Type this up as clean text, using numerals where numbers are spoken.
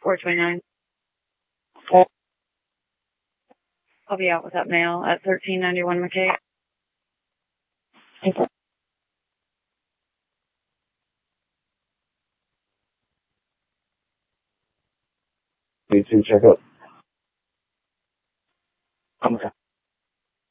429. I'll be out with that mail at 1391 McKay. Okay. Need to check up.